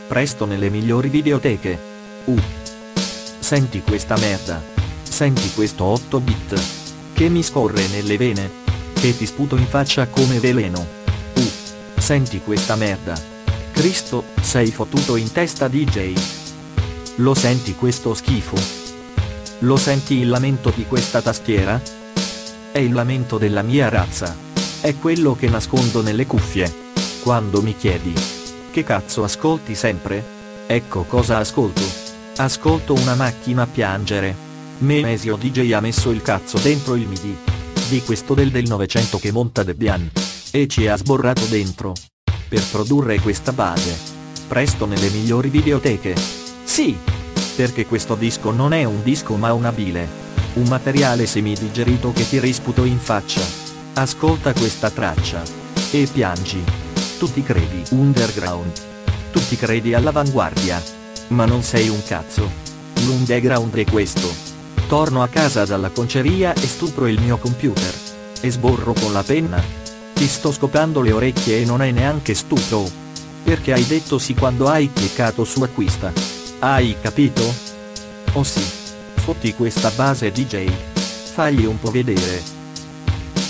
presto nelle migliori videoteche. Senti questa merda. Senti questo 8 bit. Che mi scorre nelle vene. Che ti sputo in faccia come veleno. Senti questa merda. Cristo, sei fottuto in testa DJ. Lo senti questo schifo? Lo senti il lamento di questa tastiera? È il lamento della mia razza. È quello che nascondo nelle cuffie. Quando mi chiedi: che cazzo ascolti sempre? Ecco cosa ascolto. Ascolto una macchina a piangere. Memesio DJ ha messo il cazzo dentro il MIDI di questo del 900 che monta Debian e ci ha sborrato dentro per produrre questa base. Presto nelle migliori videoteche. Sì, perché questo disco non è un disco ma una bile, un materiale semidigerito che ti risputo in faccia. Ascolta questa traccia e piangi. Tu ti credi underground, tu ti credi all'avanguardia, ma non sei un cazzo. L'underground è questo. Torno a casa dalla conceria e stupro il mio computer e sborro con la penna. Ti sto scopando le orecchie e non è neanche stupro, perché hai detto sì quando hai cliccato su acquista. Hai capito? Oh sì. Fotti questa base DJ. Fagli un po' vedere.